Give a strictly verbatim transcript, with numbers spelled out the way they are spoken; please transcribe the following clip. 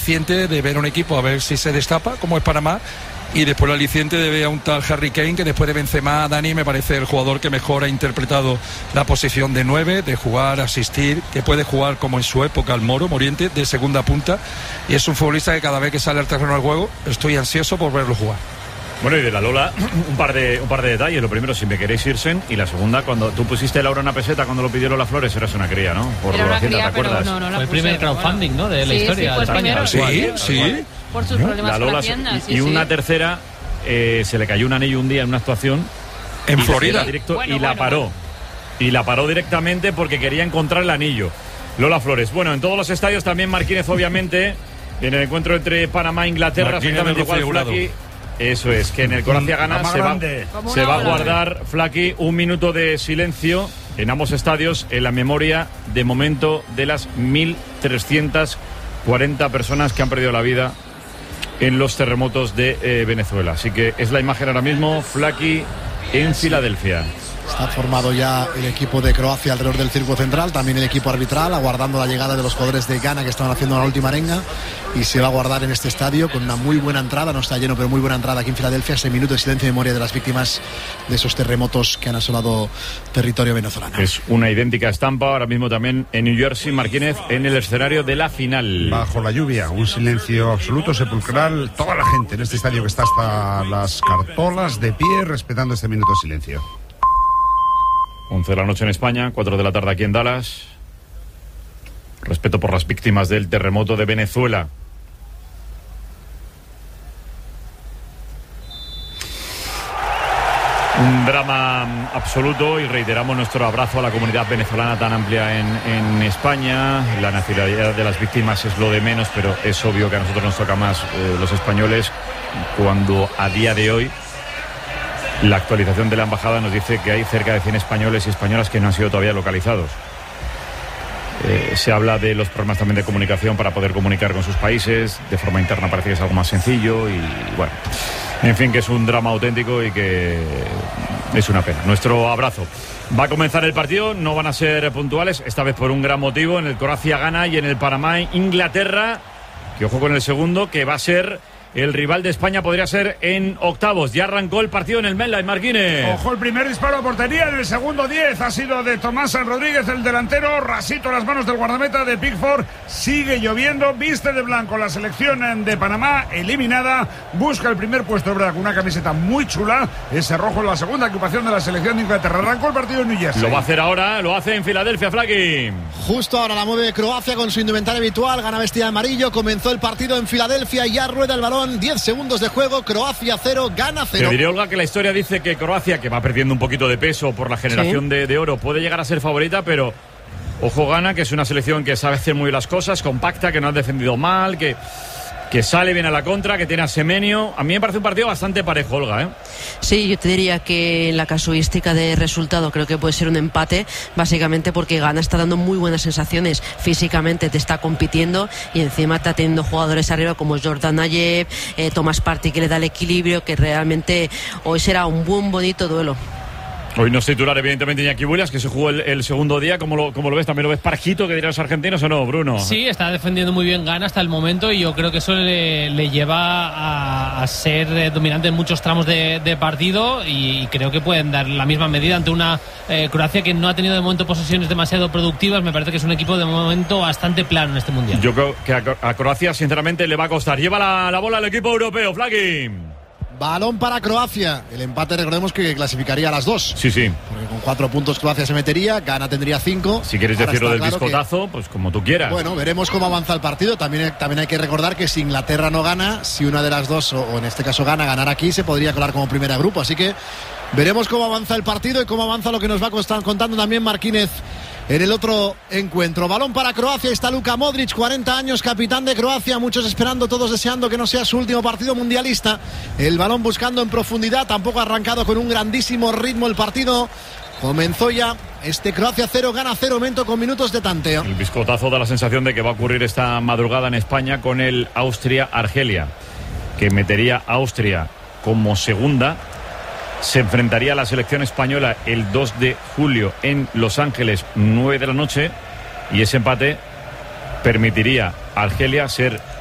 aliciente de ver a un equipo a ver si se destapa, como es Panamá, y después el aliciente de ver a un tal Harry Kane, que después de Benzema, Dani, me parece el jugador que mejor ha interpretado la posición de nueve, de jugar, asistir, que puede jugar como en su época el Moro, Moriente, de segunda punta, y es un futbolista que cada vez que sale al terreno del juego estoy ansioso por verlo jugar. Bueno, y de la Lola, un par de un par de detalles. Lo primero, si me queréis irse, y la segunda, cuando tú pusiste el euro en una peseta cuando lo pidió Lola Flores, eras una cría, ¿no? Por Era una Hacienda, cría, ¿te acuerdas? no, no la fue el puse, primer crowdfunding, bueno. ¿no? De la Sí, historia sí, fue de España. Sí, sí. Por sus problemas La con Lola, Hacienda, y, sí, y una sí. tercera, eh, se le cayó un anillo un día en una actuación En y Florida. directo, Bueno, y la bueno, paró. bueno. Y la paró directamente porque quería encontrar el anillo. Lola Flores. Bueno, en todos los estadios también Marquínez, obviamente, en el encuentro entre Panamá e Inglaterra, Marquínez exactamente del igual, figurado. Flaky. Eso es, que en el Croacia gana se va, Como se una va a ola. guardar, Flaky, un minuto de silencio en ambos estadios en la memoria, de momento, de las mil trescientas cuarenta personas que han perdido la vida en los terremotos de eh, Venezuela. Así que es la imagen ahora mismo, Flaky, en Filadelfia. Está formado ya el equipo de Croacia alrededor del Círculo Central, también el equipo arbitral, aguardando la llegada de los jugadores de Ghana que estaban haciendo la última arenga, y se va a guardar en este estadio con una muy buena entrada, no está lleno, pero muy buena entrada aquí en Filadelfia, ese minuto de silencio en memoria de las víctimas de esos terremotos que han asolado territorio venezolano. Es una idéntica estampa ahora mismo también en New Jersey, Marquínez, en el escenario de la final. Bajo la lluvia, un silencio absoluto, sepulcral, toda la gente en este estadio que está hasta las cartolas de pie respetando este minuto de silencio. once de la noche en España, cuatro de la tarde aquí en Dallas. Respeto por las víctimas del terremoto de Venezuela. Un drama absoluto, y reiteramos nuestro abrazo a la comunidad venezolana tan amplia en, en España. La nacionalidad de las víctimas es lo de menos, pero es obvio que a nosotros nos toca más eh, los españoles, cuando a día de hoy la actualización de la embajada nos dice que hay cerca de cien españoles y españolas que no han sido todavía localizados. Eh, se habla de los problemas también de comunicación para poder comunicar con sus países. De forma interna parece que es algo más sencillo y bueno, en fin, que es un drama auténtico y que es una pena. Nuestro abrazo. Va a comenzar el partido, no van a ser puntuales, esta vez por un gran motivo. En el Croacia gana y en el Panamá Inglaterra, que ojo con el segundo, que va a ser el rival de España, podría ser en octavos. Ya arrancó el partido en el MetLife, Marquínez. Ojo, el primer disparo a portería en el segundo diez ha sido de Tomás San Rodríguez, el delantero. Rasito las manos del guardameta de Pickford. Sigue lloviendo, viste de blanco la selección de Panamá, eliminada. Busca el primer puesto, de verdad, con una camiseta muy chula. Ese rojo en la segunda ocupación de la selección de Inglaterra. Arrancó el partido en New Jersey. Lo va a hacer ahora, lo hace en Filadelfia, Flaky. Justo ahora la mueve Croacia con su indumentaria habitual, gana vestida de amarillo, comenzó el partido en Filadelfia, ya rueda el balón, diez segundos de juego, Croacia cero, gana cero. Te diré, Olga, que la historia dice que Croacia, que va perdiendo un poquito de peso por la generación sí. de, de oro, puede llegar a ser favorita, pero ojo, Ghana, que es una selección que sabe hacer muy bien las cosas, compacta, que no ha defendido mal, que... que sale bien a la contra, que tiene a Semenyo. A mí me parece un partido bastante parejo, Olga, ¿eh? Sí, yo te diría que en la casuística de resultado creo que puede ser un empate, básicamente porque Ghana está dando muy buenas sensaciones físicamente, te está compitiendo y encima está teniendo jugadores arriba como Jordan Ayew, eh, Thomas Partey, que le da el equilibrio, que realmente hoy será un buen bonito duelo. Hoy no es titular, evidentemente, Iñaki Williams, que se jugó el, el segundo día. ¿Cómo lo, cómo lo ves? ¿También lo ves parejito, que dirán los argentinos, o no, Bruno? Sí, está defendiendo muy bien Ghana hasta el momento y yo creo que eso le, le lleva a, a ser eh, dominante en muchos tramos de, de partido y creo que pueden dar la misma medida ante una eh, Croacia que no ha tenido de momento posesiones demasiado productivas. Me parece que es un equipo de momento bastante plano en este Mundial. Yo creo que a, a Croacia, sinceramente, le va a costar. Lleva la, la bola al equipo europeo, Flaky. Balón para Croacia. El empate, recordemos que clasificaría a las dos. Sí, sí. Porque con cuatro puntos Croacia se metería, Ghana tendría cinco. Si quieres Ahora decirlo del claro biscotazo, que... pues como tú quieras. Bueno, veremos cómo avanza el partido. También, también hay que recordar que si Inglaterra no gana, si una de las dos, o, o en este caso gana, ganar aquí, se podría colar como primera grupo. Así que veremos cómo avanza el partido y cómo avanza lo que nos va contando también Marquínez en el otro encuentro. Balón para Croacia, está Luka Modric, cuarenta años, capitán de Croacia, muchos esperando, todos deseando que no sea su último partido mundialista. El balón buscando en profundidad, tampoco ha arrancado con un grandísimo ritmo el partido. Comenzó ya este Croacia cero, Ghana cero, momento con minutos de tanteo. El biscotazo da la sensación de que va a ocurrir esta madrugada en España con el Austria-Argelia, que metería a Austria como segunda. Se enfrentaría a la selección española el dos de julio en Los Ángeles, nueve de la noche, y ese empate permitiría a Argelia ser